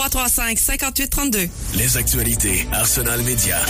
335-5832. Les actualités Arsenal Média.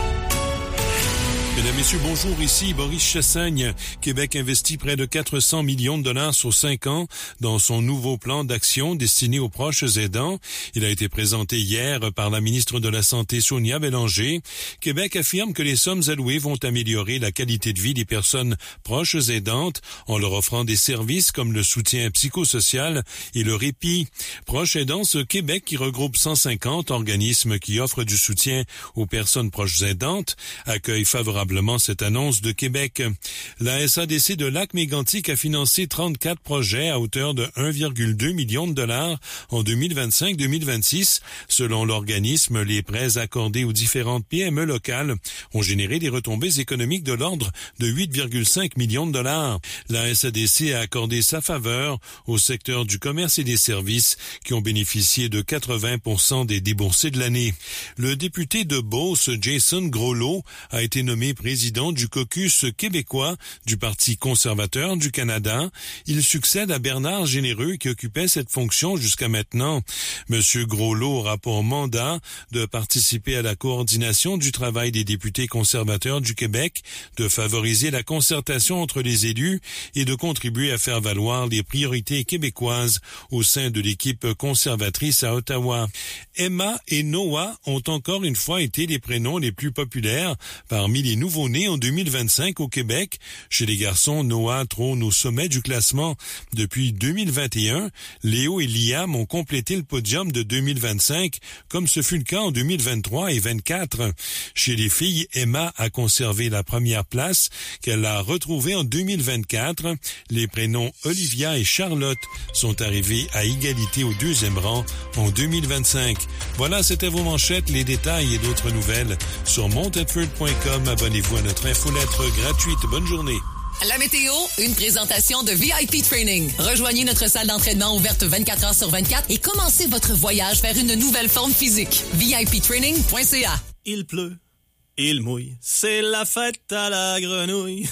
Mesdames, Messieurs, bonjour, ici Boris Chassagne. Québec investit près de 400 millions de dollars sur 5 ans dans son nouveau plan d'action destiné aux proches aidants. Il a été présenté hier par la ministre de la Santé, Sonia Bélanger. Québec affirme que les sommes allouées vont améliorer la qualité de vie des personnes proches aidantes en leur offrant des services comme le soutien psychosocial et le répit. Proches aidants, ce Québec qui regroupe 150 organismes qui offrent du soutien aux personnes proches aidantes, accueille favorablement cette annonce de Québec. La SADC de Lac-Mégantic a financé 34 projets à hauteur de 1,2 million de dollars en 2025-2026. Selon l'organisme, les prêts accordés aux différentes PME locales ont généré des retombées économiques de l'ordre de 8,5 millions de dollars. La SADC a accordé sa faveur au secteur du commerce et des services qui ont bénéficié de 80% des déboursés de l'année. Le député de Beauce, Jason Groslot, a été nommé président du caucus québécois du Parti conservateur du Canada. Il succède à Bernard Généreux qui occupait cette fonction jusqu'à maintenant. Monsieur Groslot aura pour mandat de participer à la coordination du travail des députés conservateurs du Québec, de favoriser la concertation entre les élus et de contribuer à faire valoir les priorités québécoises au sein de l'équipe conservatrice à Ottawa. Emma et Noah ont encore une fois été les prénoms les plus populaires parmi les nouveau-nés en 2025 au Québec. Chez les garçons, Noah trône au sommet du classement depuis 2021. Léo et Liam ont complété le podium de 2025, comme ce fut le cas en 2023 et 2024. Chez les filles, Emma a conservé la première place qu'elle a retrouvée en 2024. Les prénoms Olivia et Charlotte sont arrivés à égalité au deuxième rang en 2025. Voilà, c'était vos manchettes, les détails et d'autres nouvelles sur montedford.com. Abonnez-vous à notre infolettre gratuite. Bonne journée. La météo, une présentation de VIP Training. Rejoignez notre salle d'entraînement ouverte 24 heures sur 24 et commencez votre voyage vers une nouvelle forme physique. VIPtraining.ca. Il pleut, il mouille, c'est la fête à la grenouille.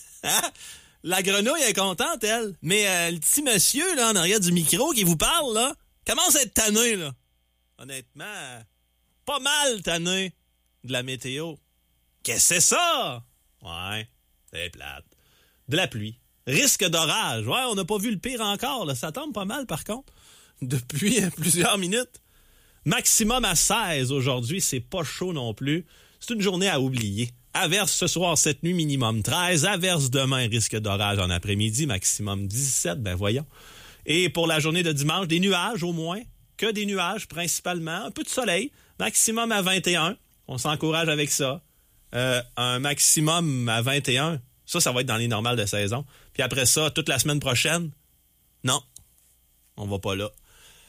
La grenouille est contente, elle. Mais le petit monsieur là en arrière du micro qui vous parle, là, commence à être tanné, là. Honnêtement, pas mal tanné de la météo. Qu'est-ce que c'est ça? Ouais, c'est plate. De la pluie. Risque d'orage. Ouais, on n'a pas vu le pire encore, là. Ça tombe pas mal, par contre, depuis plusieurs minutes. Maximum à 16 aujourd'hui, c'est pas chaud non plus. C'est une journée à oublier. Averse ce soir, cette nuit, minimum 13. Averse demain, risque d'orage en après-midi, maximum 17. Ben voyons. Et pour la journée de dimanche, des nuages au moins. Que des nuages, principalement. Un peu de soleil. Maximum à 21. On s'encourage avec ça. Un maximum à 21. Ça va être dans les normales de saison. Puis après ça, toute la semaine prochaine, non, on va pas là.